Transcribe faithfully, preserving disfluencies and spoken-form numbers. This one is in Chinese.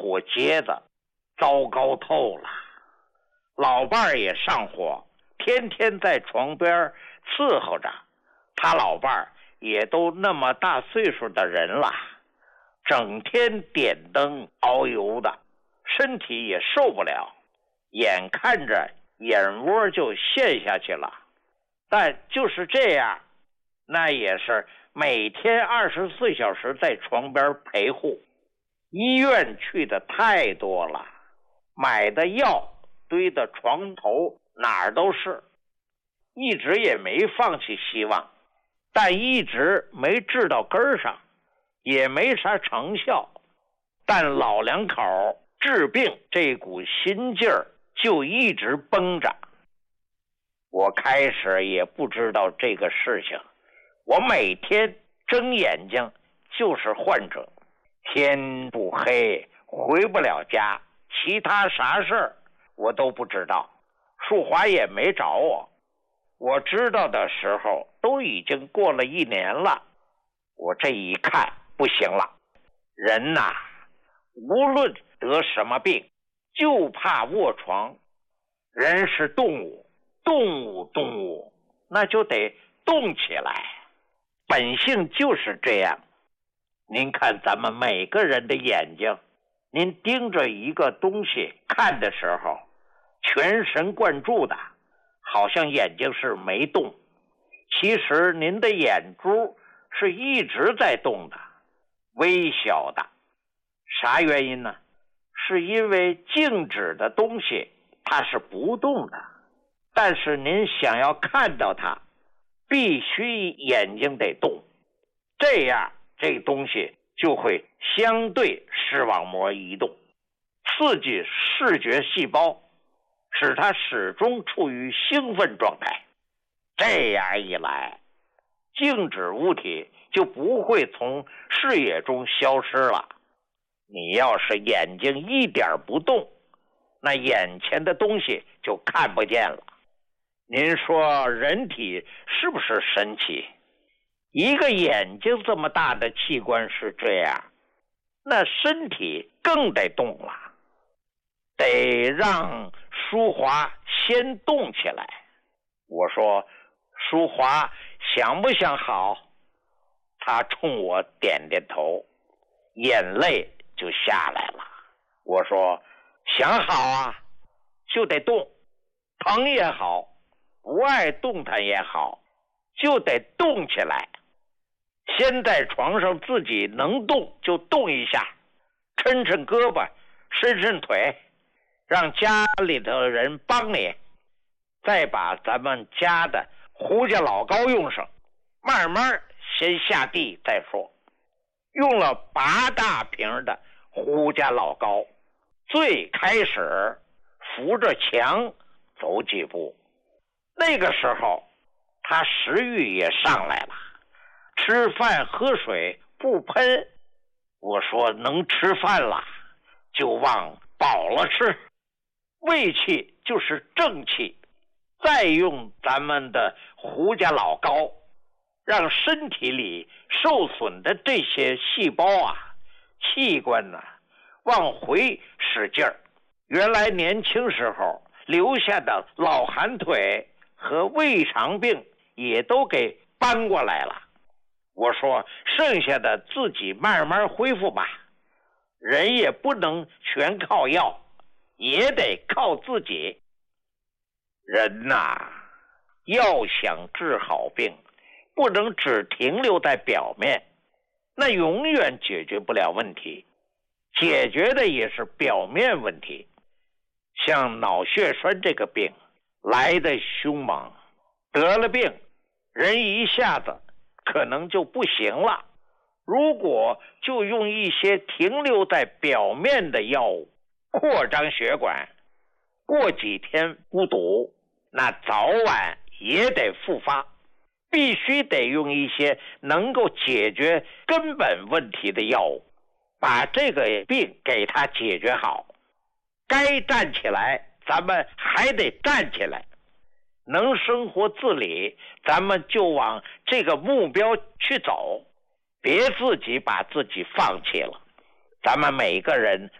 火疖的，糟糕透了。老伴儿也上火，天天在床边伺候着。他老伴儿也都那么大岁数的人了，整天点灯熬油的，身体也受不了，眼看着眼窝就陷下去了。但就是这样，那也是每天二十四小时在床边陪护。医院去的太多了，买的药堆的床头哪儿都是，一直也没放弃希望，但一直没治到根儿上，也没啥成效。但老两口治病这股心劲儿就一直绷着。我开始也不知道这个事情，我每天睁眼睛就是患者，天不黑回不了家，其他啥事儿我都不知道。淑华也没找我，我知道的时候都已经过了一年了。我这一看不行了，人呐，无论得什么病，就怕卧床。人是动物，动物动物，那就得动起来，本性就是这样。您看咱们每个人的眼睛，您盯着一个东西看的时候，全神贯注的，好像眼睛是没动，其实您的眼珠是一直在动的，微小的。啥原因呢？是因为静止的东西它是不动的，但是您想要看到它，必须眼睛得动，这样这东西就会相对视网膜移动，刺激视觉细胞，使它始终处于兴奋状态。这样一来，静止物体就不会从视野中消失了。你要是眼睛一点不动，那眼前的东西就看不见了。您说人体是不是神奇？一个眼睛这么大的器官是这样，那身体更得动了，得让淑华先动起来。我说，淑华想不想好？她冲我点点头，眼泪就下来了。我说，想好啊，就得动，疼也好，不爱动弹也好，就得动起来。先在床上自己能动就动一下，抻抻胳膊，伸伸腿，让家里的人帮你，再把咱们家的胡家老膏用上，慢慢先下地再说。用了八大瓶的胡家老膏，最开始扶着墙走几步，那个时候他食欲也上来了，吃饭喝水不喷。我说能吃饭了就往饱了吃，胃气就是正气，再用咱们的胡家老膏，让身体里受损的这些细胞啊、器官啊往回使劲儿。原来年轻时候留下的老寒腿和胃肠病也都给搬过来了。我说剩下的自己慢慢恢复吧，人也不能全靠药，也得靠自己。人呐，要想治好病，不能只停留在表面，那永远解决不了问题，解决的也是表面问题。像脑血栓这个病来得凶猛，得了病人一下子可能就不行了。如果就用一些停留在表面的药物扩张血管，过几天不堵，那早晚也得复发。必须得用一些能够解决根本问题的药物，把这个病给它解决好。该站起来咱们还得站起来，能生活自理咱们就往这个目标去走，别自己把自己放弃了。咱们每个人